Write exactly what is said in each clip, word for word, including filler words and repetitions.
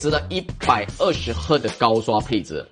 值了一百二十赫的高刷配置。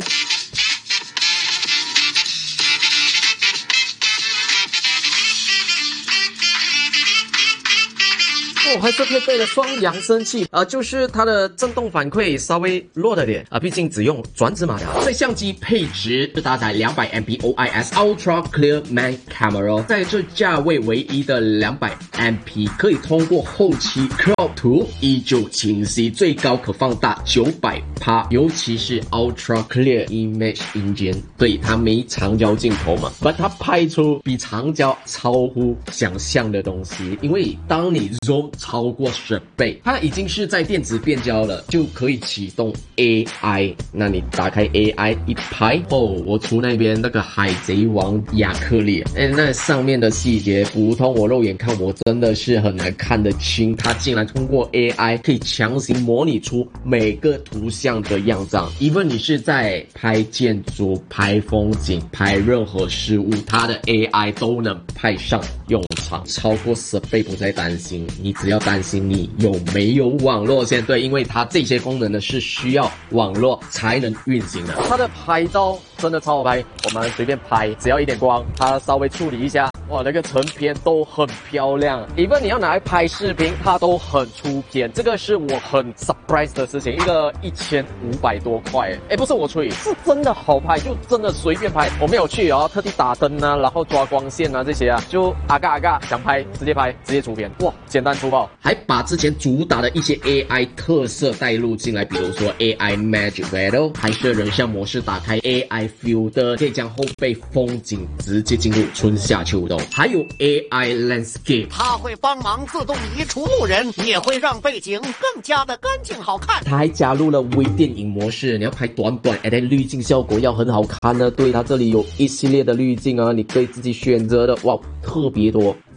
哦，还是配备了双扬声器，呃，就是它的震动反馈稍微弱了点啊、呃，毕竟只用转子马达。在相机配置是搭载两百 M P O I S Ultra Clear Man Camera， 在这价位唯一的两百 M P 可以通过后期 crop 图依旧清晰，最高可放大 九百趴， 尤其是 Ultra Clear Image Engine， 对，它没长焦镜头嘛，但它拍出比长焦超乎想象的东西，因为当你 zoom 超过十倍，它已经是在电子变焦了，就可以启动 A I。那你打开 A I 一拍，哦，我出那边那个海贼王亚克力，哎，那上面的细节，普通我肉眼看我真的是很难看得清，它竟然通过 A I 可以强行模拟出每个图像的样子。even 你是在拍建筑、拍风景、拍任何事物，它的 A I 都能派上用场，超过十倍不再担心，你只要担心你有没有网络线，对，因为它这些功能呢是需要网络才能运行的。它的拍照真的超好拍，我们随便拍，只要一点光，它稍微处理一下，哇，那个成片都很漂亮。even 你要拿来拍视频，它都很出片，这个是我很 surprise 的事情。一个一千五百多块，哎，不是我吹，是真的好拍，就真的随便拍。我没有去哦，特地打灯啊，然后抓光线啊这些啊，就阿嘎阿嘎想拍直接拍，直接出片，哇，简单粗暴。还把之前主打的一些 A I 特色带入进来，比如说 A I Magic Shadow， 拍摄人像模式打开 A I Filter， 可以将后背风景直接进入春夏秋冬。还有 A I Landscape， 它会帮忙自动移除路人，也会让背景更加的干净好看。 它还加入了微电影模式，你要拍短短，而且滤镜效果要很好看呢。对，它这里有一系列的滤镜啊，你可以自己选择的，哇，特别多。